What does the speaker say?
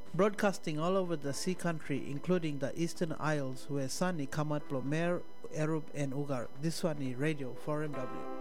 Broadcasting all over the sea country, including the Eastern Isles, where Sani Kamat Plomer, Erub, and Ugar. This one is Radio 4MW.